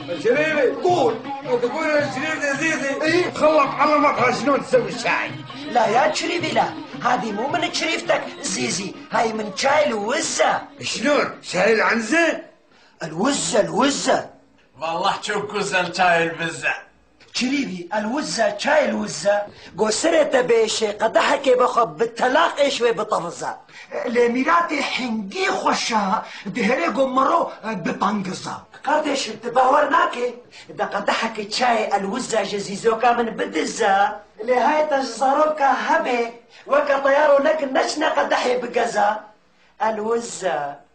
شريفي قول. تقول يا شريف يا زيزي ايه؟ خلص علمك شلون تسوي الشاي. لا يا شريفي لا، هذه مو من شريفتك زيزي، هاي من شاي الوزة. شلون؟ شاي العنزة؟ الوزة والله تشوف كوزة شاي البزة. شريفي الوزة شاي الوزة قوسرة بيشي قدحك بخب بالتلاق شوي بطفزة لميراتي حنجي خوشا دهري قمرو ببانقزة قدش بتباورناكي دا قدحك شاي الوزة جزيزوكا من بدزة لهاي تجزروكا هبي وكا طيارو لك نشنا قدحي بقزة الوزة